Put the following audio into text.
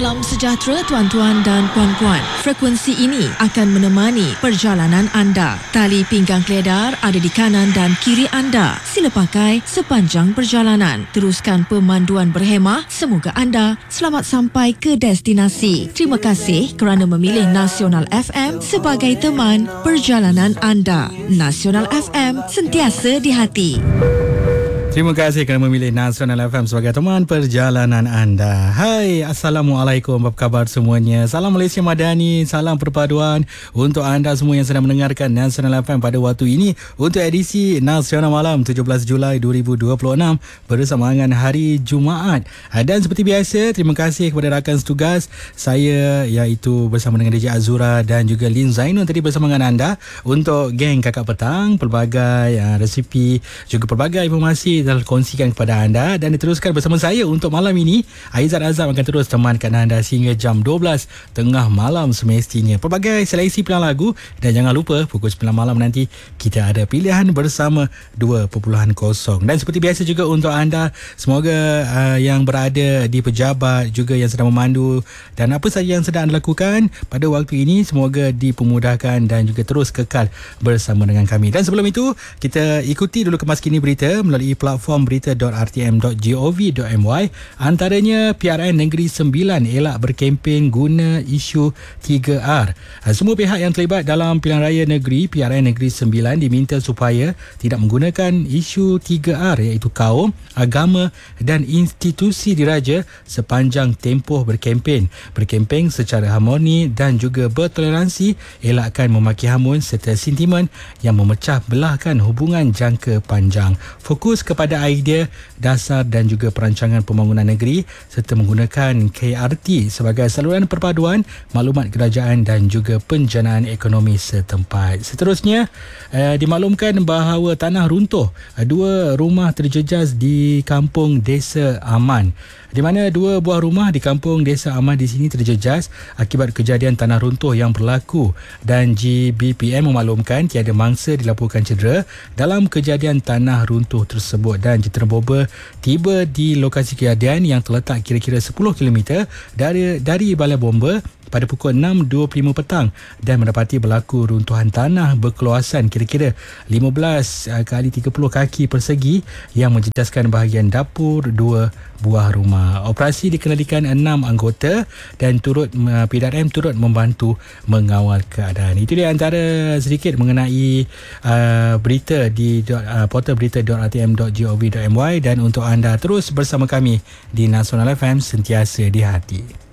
Salam sejahtera tuan-tuan dan puan-puan. Frekuensi ini akan menemani perjalanan anda. Tali pinggang keledar ada di kanan dan kiri anda. Sila pakai sepanjang perjalanan. Teruskan pemanduan berhemah. Semoga anda selamat sampai ke destinasi. Terima kasih kerana memilih Nasional FM sebagai teman perjalanan anda. Nasional FM, sentiasa di hati. Terima kasih kerana memilih Nasional FM sebagai teman perjalanan anda. Hai, Assalamualaikum, apa khabar semuanya? Salam Malaysia Madani, salam perpaduan untuk anda semua yang sedang mendengarkan Nasional FM pada waktu ini untuk edisi Nasional Malam 17 Julai 2026 bersama dengan hari Jumaat. Dan seperti biasa, terima kasih kepada rakan setugas saya iaitu bersama dengan DJ Azura dan juga Lin Zainun tadi bersama dengan anda untuk geng Kakak Petang, pelbagai resipi juga pelbagai informasi telah kongsikan kepada anda dan diteruskan bersama saya untuk malam ini. Aizat Azam akan terus temankan anda sehingga jam 12 tengah malam semestinya. Pelbagai seleksi pilihan lagu dan jangan lupa pukul 9 malam nanti kita ada pilihan bersama 2.0. Dan seperti biasa juga untuk anda, semoga yang berada di pejabat juga yang sedang memandu dan apa sahaja yang sedang anda lakukan pada waktu ini, semoga dipermudahkan dan juga terus kekal bersama dengan kami. Dan sebelum itu, kita ikuti dulu kemas kini berita melalui platform berita.rtm.gov.my. Antaranya, PRN Negeri Sembilan elak berkempen guna isu 3R. Semua pihak yang terlibat dalam pilihan raya negeri PRN Negeri Sembilan diminta supaya tidak menggunakan isu 3R iaitu kaum, agama dan institusi diraja sepanjang tempoh berkempen. Berkempen secara harmoni dan juga bertoleransi, elakkan memaki hamun serta sentimen yang memecah belahkan hubungan jangka panjang. Fokus kepada idea dasar dan juga perancangan pembangunan negeri serta menggunakan KRT sebagai saluran perpaduan maklumat kerajaan dan juga penjanaan ekonomi setempat. Seterusnya, dimaklumkan bahawa tanah runtuh 2 rumah terjejas di kampung Desa Aman, di mana 2 buah rumah di kampung Desa Aman di sini terjejas akibat kejadian tanah runtuh yang berlaku, dan GBPM memaklumkan tiada mangsa dilaporkan cedera dalam kejadian tanah runtuh tersebut. Dan Jentera Boba tiba di lokasi kejadian yang terletak kira-kira 10 km dari Balai Bomba pada pukul 6.25 petang dan mendapati berlaku runtuhan tanah berkeluasan kira-kira 15 kali 30 kaki persegi yang menjejaskan bahagian dapur 2 buah rumah. Operasi dikendalikan 6 anggota dan PDRM turut membantu mengawal keadaan. Itu dia antara sedikit mengenai berita di portal berita.rtm.gov.my, dan untuk anda terus bersama kami di Nasional FM, sentiasa di hati.